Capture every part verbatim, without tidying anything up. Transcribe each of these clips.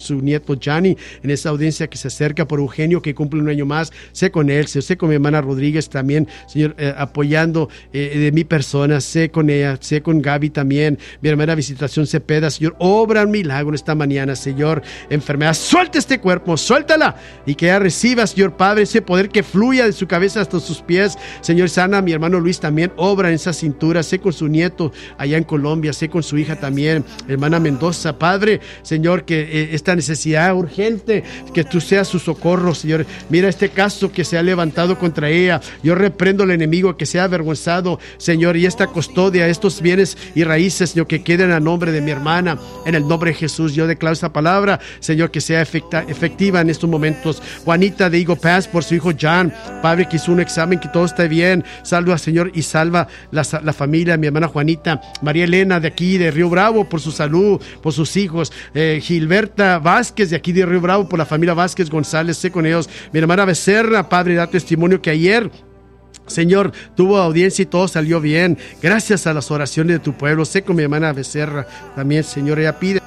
su nieto Johnny, en esa audiencia que se acerca, por Eugenio, que cumple un año más. Sé con él, sé, sé con mi hermana Rodríguez también, Señor, eh, apoyando eh, de mi persona. Sé con ella, sé con Gaby también, mi hermana Visitación Cepeda. Señor, obra un milagro esta mañana, Señor. Enfermedad, suelta este cuerpo, suéltala, y que ella reciba, Señor Padre, ese poder que fluya de su cabeza hasta sus pies. Señor, sana a mi hermano Luis también, obra en esa cintura. Sé con su nieto allá en Colombia, sé con su hija también, hermana Mendoza. Padre, Señor, que eh, esta necesidad urgente, que tú seas su socorro, Señor. Mira este caso que se ha levantado contra ella. Yo reprendo al enemigo que sea avergonzado, Señor, y esta custodia, estos bienes y raíces, Señor, que queden a nombre de mi hermana, en el nombre de Jesús. Yo declaro esta palabra, Señor, que sea efecta, efectiva en estos momentos. Juanita de Eagle Pass, por su hijo John, Padre, que hizo un examen, que todo esté bien. Salva, Señor, y salva la, la familia, mi hermana Juanita. María Elena de aquí de Río Bravo, por su salud, por sus hijos. eh, Gilberta Vázquez de aquí de Río Bravo, por la familia Vázquez González, sé con ellos. Mi hermana Becerra, Padre, da testimonio que ayer, Señor, tuvo audiencia y todo salió bien, gracias a las oraciones de tu pueblo. Sé con mi hermana Becerra también, Señor. Ella pide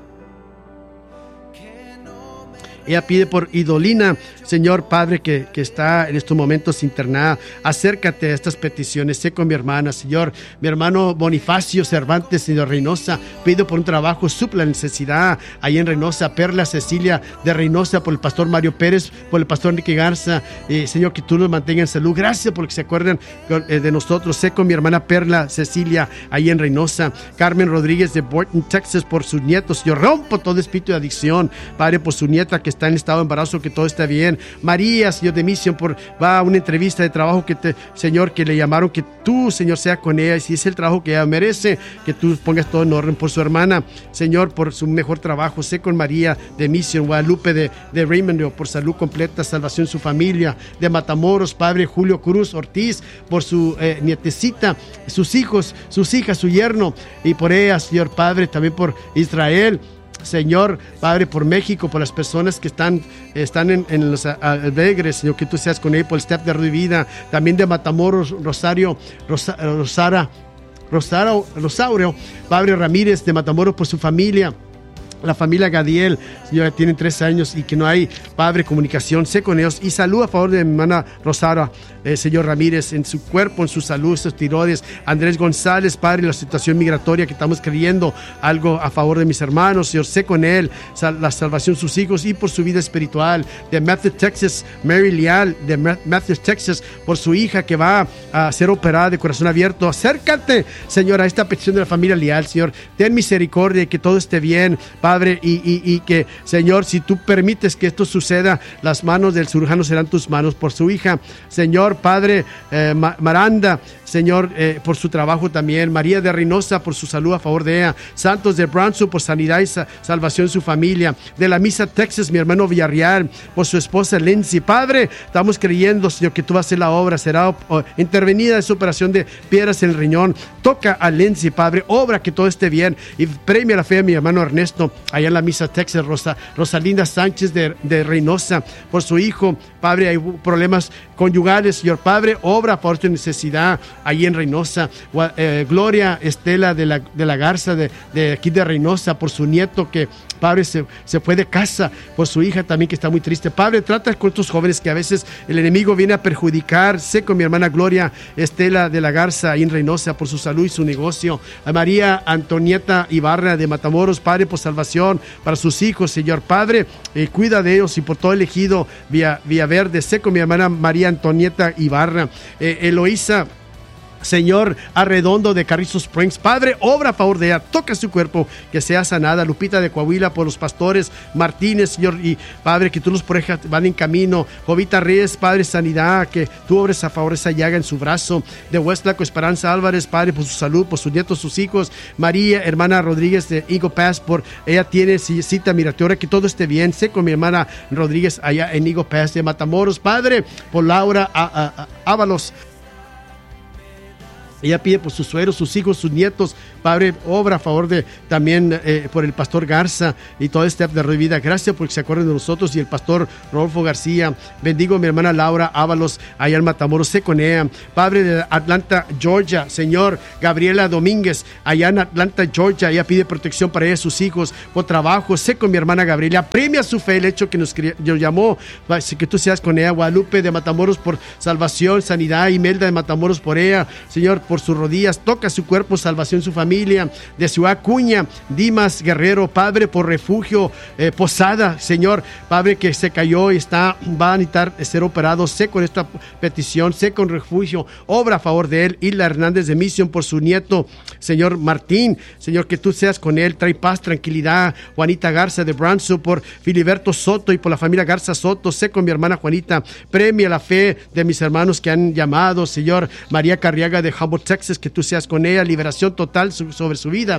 Ella pide por Idolina, Señor Padre, que, que está en estos momentos internada. Acércate a estas peticiones. Sé con mi hermana, Señor. Mi hermano Bonifacio Cervantes, Señor Reynosa, pido por un trabajo, suple la necesidad ahí en Reynosa. Perla Cecilia de Reynosa, por el pastor Mario Pérez, por el pastor Enrique Garza. Eh, Señor, que tú nos mantengas en salud. Gracias porque se acuerdan eh, de nosotros. Sé con mi hermana Perla Cecilia ahí en Reynosa. Carmen Rodríguez de Borton, Texas, por sus nietos. Yo rompo todo espíritu de adicción, Padre, por su nieta que está en estado de embarazo, que todo está bien. María, Señor de Misión, por va a una entrevista de trabajo, que te, Señor, que le llamaron, que tú, Señor, sea con ella, y si es el trabajo que ella merece, que tú pongas todo en orden. Por su hermana, Señor, por su mejor trabajo. Sé con María de Misión. Guadalupe de, de Raymond, por salud completa, salvación su familia. De Matamoros, Padre, Julio Cruz Ortiz, por su eh, nietecita, sus hijos, sus hijas, su yerno, y por ella, Señor Padre, también por Israel, Señor Padre, por México, por las personas que están, están en, en los albergues, Señor, que tú seas con ellos, por el Step de Vida, también de Matamoros, Rosario, Rosa, Rosara, Rosario, Rosario, Padre Ramírez de Matamoros, por su familia. La familia Gadiel, Señor, tienen tres años y que no hay, Padre, comunicación. Sé con ellos y salud a favor de mi hermana Rosara, eh, Señor Ramírez, en su cuerpo, en su salud, sus tiroides. Andrés González, Padre, la situación migratoria, que estamos creyendo algo a favor de mis hermanos, Señor. Sé con él, sal, la salvación de sus hijos y por su vida espiritual. De Matthew, Texas, Mary Leal, de Matthew, Texas, por su hija que va a ser operada de corazón abierto. Acércate, Señor, a esta petición de la familia Leal, Señor. Ten misericordia y que todo esté bien, Padre. Padre, y, y, y que, Señor, si tú permites que esto suceda, las manos del cirujano serán tus manos. Por su hija, Señor, Padre, eh, Maranda, Señor, eh, por su trabajo también. María de Reynosa, por su salud a favor de ella. Santos de Branson, por sanidad y sa- salvación de su familia. De la Misa, Texas, mi hermano Villarreal, por su esposa Lindsay. Padre, estamos creyendo, Señor, que tú vas a hacer la obra. Será oh, intervenida esa operación de piedras en el riñón. Toca a Lindsay, Padre, obra que todo esté bien. Y premia la fe de mi hermano Ernesto, allá en la Misa, Texas. Rosa, Rosalinda Sánchez de, de Reynosa, por su hijo. Padre, hay problemas conyugales, Señor Padre, obra por tu necesidad ahí en Reynosa. Eh, Gloria Estela de la, de la Garza, de, de aquí de Reynosa, por su nieto que, Padre, se, se fue de casa, por su hija también que está muy triste. Padre, trata con estos jóvenes que a veces el enemigo viene a perjudicar. Sé con mi hermana Gloria Estela de la Garza ahí en Reynosa, por su salud y su negocio. A María Antonieta Ibarra de Matamoros, Padre, por salvación para sus hijos, Señor Padre, eh, cuida de ellos, y por todo el ejido Vía, Vía Verde. Sé con mi hermana María Antonieta Ibarra. eh, Eloísa, Señor Arredondo de Carrizo Springs, Padre, obra a favor de ella, toca su cuerpo, que sea sanada. Lupita de Coahuila, por los pastores Martínez, Señor, y Padre, que tú los protejas, van en camino. Jovita Reyes, Padre, sanidad, que tú obres a favor de esa llaga en su brazo. De Huestlaco, Esperanza Álvarez, Padre, por su salud, por sus nietos, sus hijos. María, hermana Rodríguez de Eagle Pass, por ella tiene cita migratoria, que todo esté bien. Sé con mi hermana Rodríguez allá en Eagle Pass. De Matamoros, Padre, por Laura a, a, a, Ábalos, Ella pide por sus suegros, sus hijos, sus nietos. Padre, obra a favor de también eh, por el pastor Garza y todo este de Revida. Gracias porque se acuerdan de nosotros y el pastor Rodolfo García. Bendigo a mi hermana Laura Ábalos, allá en Matamoros, sé con ella. Padre de Atlanta, Georgia, Señor, Gabriela Domínguez, allá en Atlanta, Georgia. Ella pide protección para ella y sus hijos por trabajo. Sé con mi hermana Gabriela. Premia su fe el hecho que nos, nos llamó. Que tú seas con ella. Guadalupe de Matamoros por salvación, sanidad. Imelda de Matamoros por ella. Señor, por sus rodillas, toca su cuerpo, salvación su familia. De Ciudad Acuña, Dimas Guerrero, Padre, por refugio, eh, Posada, Señor, Padre, que se cayó y está, va a necesitar ser operado. Sé con esta petición, sé con refugio, obra a favor de él. Hilda Hernández de Mission por su nieto, Señor Martín, Señor, que tú seas con él, trae paz, tranquilidad. Juanita Garza de Branson por Filiberto Soto y por la familia Garza Soto. Sé con mi hermana Juanita, premia la fe de mis hermanos que han llamado, Señor. María Carriaga de Humboldt, Texas, que tú seas con ella, liberación total sobre su vida.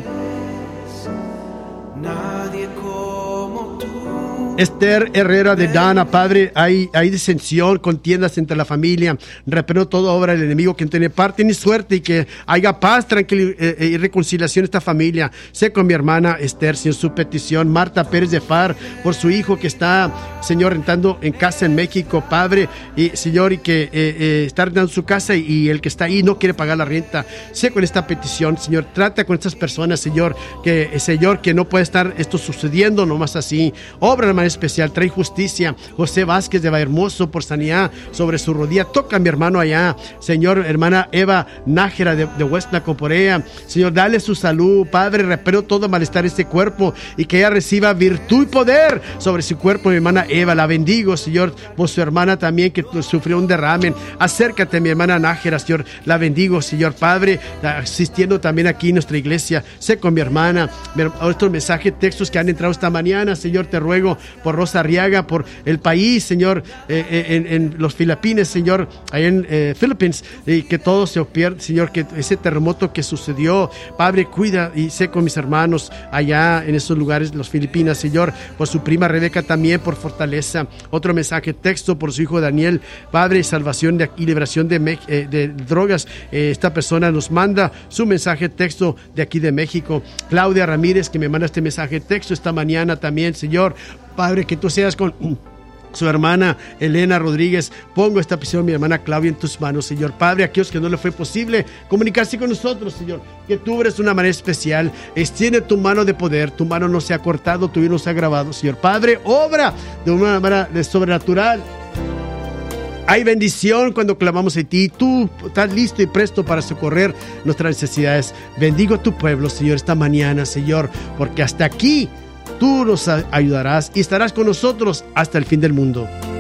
Nadie como tú. Esther Herrera de Dana, Padre, hay, hay disensión, contiendas entre la familia. Reprendo toda obra del enemigo que no tiene parte ni suerte y que haya paz, tranquilidad eh, y reconciliación en esta familia. Sé con mi hermana Esther, Señor, su petición. Marta Pérez de Far, por su hijo que está, Señor, rentando en casa en México, Padre, y Señor, y que eh, eh, está rentando su casa y, y el que está ahí no quiere pagar la renta. Sé con esta petición, Señor, trata con estas personas, Señor, que eh, Señor, que no puede estar esto sucediendo nomás así. Obra de manera especial, trae justicia. José Vázquez de Vallehermoso por sanidad sobre su rodilla. Toca a mi hermano allá, Señor. Hermana Eva Nájera de, de West Nacoporea, Señor, dale su salud, Padre. Reprendo todo malestar en este cuerpo y que ella reciba virtud y poder sobre su cuerpo. Mi hermana Eva, la bendigo, Señor, por su hermana también que sufrió un derrame. Acércate, mi hermana Nájera, Señor, la bendigo, Señor, Padre, asistiendo también aquí en nuestra iglesia. Sé con mi hermana. Otros mensajes, textos que han entrado esta mañana, Señor, te ruego por Rosa Arriaga, por el país, Señor, eh, en, en los Filipinas, Señor, ahí en eh, Philippines, y que todo se pierda, Señor, que ese terremoto que sucedió, Padre, cuida y sé con mis hermanos allá en esos lugares, los Filipinas, Señor, por su prima Rebeca también, por fortaleza. Otro mensaje, texto por su hijo Daniel, Padre, salvación de, y liberación de, eh, de drogas. Eh, esta persona nos manda su mensaje, texto de aquí de México. Claudia Ramírez, que me manda este mensaje, texto esta mañana también, Señor, Padre, que tú seas con su hermana Elena Rodríguez. Pongo esta petición, mi hermana Claudia, en tus manos, Señor. Padre, a aquellos que no le fue posible comunicarse con nosotros, Señor, que tú eres de una manera especial. Extiende tu mano de poder, tu mano no se ha cortado, tu mano no se ha agravado, Señor. Padre, obra de una manera de sobrenatural. Hay bendición cuando clamamos a ti. Tú estás listo y presto para socorrer nuestras necesidades. Bendigo a tu pueblo, Señor, esta mañana, Señor, porque hasta aquí tú nos ayudarás y estarás con nosotros hasta el fin del mundo.